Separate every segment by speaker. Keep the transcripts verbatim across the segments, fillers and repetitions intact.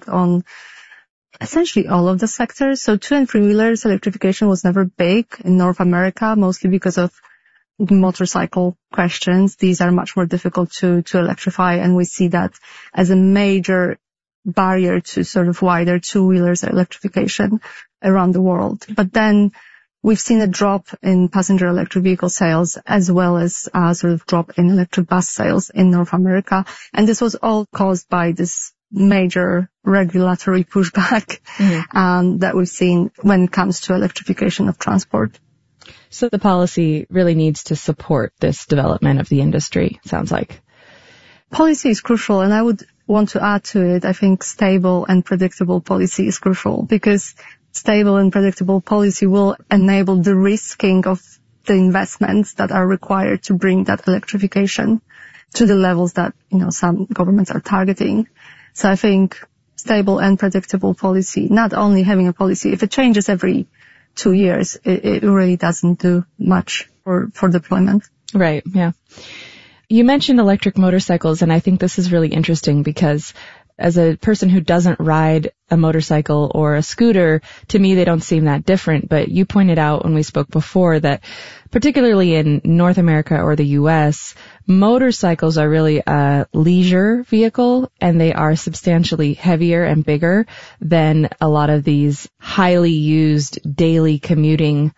Speaker 1: impact on essentially all of the sectors. So two and three wheelers electrification was never big in North America, mostly because of motorcycle questions. These are much more difficult to, to electrify, and we see that as a major barrier to sort of wider two-wheelers electrification around the world. But then we've seen a drop in passenger electric vehicle sales as well as a sort of drop in electric bus sales in North America. And this was all caused by this major regulatory pushback mm-hmm. um, that we've seen when it comes to electrification of transport.
Speaker 2: So the policy really needs to support this development of the industry, sounds like.
Speaker 1: Policy is crucial, and I would want to add to it, I think stable and predictable policy is crucial, because stable and predictable policy will enable the risking of the investments that are required to bring that electrification to the levels that, you know, some governments are targeting. So I think stable and predictable policy, not only having a policy, if it changes every two years, it, it really doesn't do much for, for deployment.
Speaker 2: Right, yeah. You mentioned electric motorcycles, and I think this is really interesting because as a person who doesn't ride a motorcycle or a scooter, to me they don't seem that different. But you pointed out when we spoke before that particularly in North America or the U S, motorcycles are really a leisure vehicle, and they are substantially heavier and bigger than a lot of these highly used daily commuting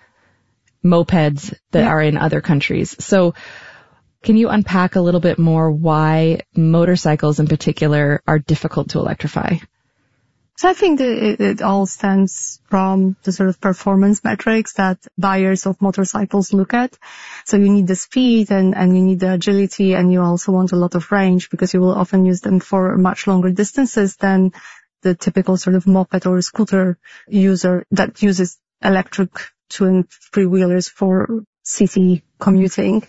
Speaker 2: mopeds that yeah. are in other countries. So can you unpack a little bit more why motorcycles in particular are difficult to electrify?
Speaker 1: So I think that it, it all stems from the sort of performance metrics that buyers of motorcycles look at. So you need the speed and, and you need the agility, and you also want a lot of range because you will often use them for much longer distances than the typical sort of moped or scooter user that uses electric two and three wheelers for city commuting.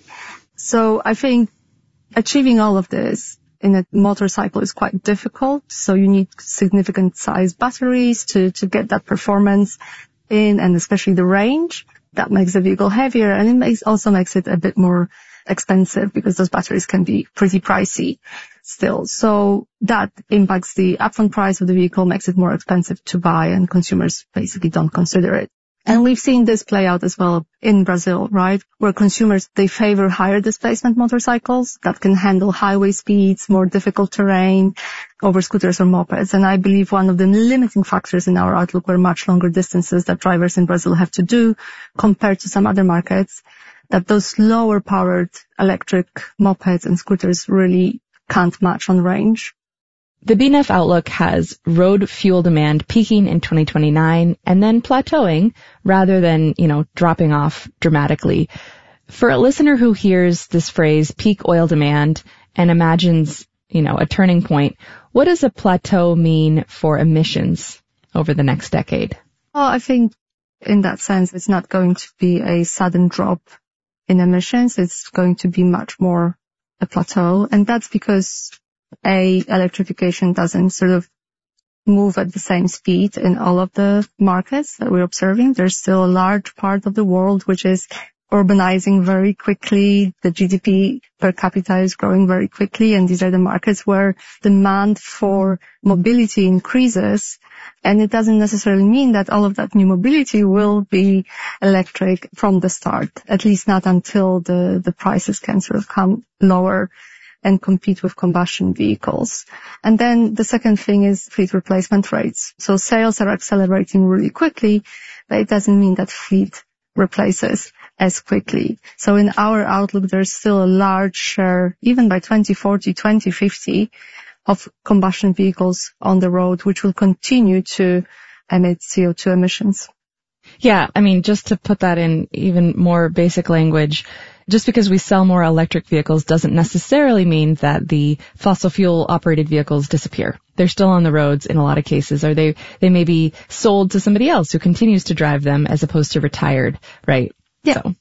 Speaker 1: So I think achieving all of this in a motorcycle is quite difficult. So you need significant size batteries to, to get that performance in, and especially the range. That makes the vehicle heavier, and it makes, also makes it a bit more expensive because those batteries can be pretty pricey still. So that impacts the upfront price of the vehicle, makes it more expensive to buy, and consumers basically don't consider it. And we've seen this play out as well in Brazil, right? Where consumers, they favor higher displacement motorcycles that can handle highway speeds, more difficult terrain over scooters or mopeds. And I believe one of the limiting factors in our outlook were much longer distances that drivers in Brazil have to do compared to some other markets, that those lower powered electric mopeds and scooters really can't match on range.
Speaker 2: The B N E F outlook has road fuel demand peaking in twenty twenty-nine and then plateauing rather than, you know, dropping off dramatically. For a listener who hears this phrase, peak oil demand, and imagines, you know, a turning point, what does a plateau mean for emissions over the next decade?
Speaker 1: Well, I think in that sense, it's not going to be a sudden drop in emissions. It's going to be much more a plateau. And that's because A, electrification doesn't sort of move at the same speed in all of the markets that we're observing. There's still a large part of the world which is urbanizing very quickly. The G D P per capita is growing very quickly, and these are the markets where demand for mobility increases. And it doesn't necessarily mean that all of that new mobility will be electric from the start, at least not until the, the prices can sort of come lower and compete with combustion vehicles. And then the second thing is fleet replacement rates. So sales are accelerating really quickly, but it doesn't mean that fleet replaces as quickly. So in our outlook, there's still a large share, even by twenty forty, twenty fifty, of combustion vehicles on the road, which will continue to emit C O two emissions.
Speaker 2: Yeah, I mean, just to put that in even more basic language, just because we sell more electric vehicles doesn't necessarily mean that the fossil fuel operated vehicles disappear. They're still on the roads in a lot of cases, or they, they may be sold to somebody else who continues to drive them as opposed to retired, right?
Speaker 1: Yeah.
Speaker 2: So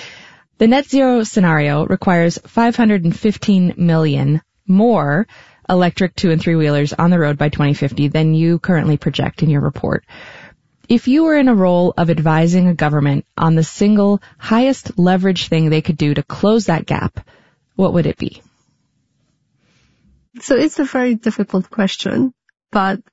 Speaker 2: the net zero scenario requires five hundred fifteen million more electric two and three wheelers on the road by twenty fifty than you currently project in your report. If you were in a role of advising a government on the single highest leverage thing they could do to close that gap, what would it be?
Speaker 1: So it's a very difficult question, but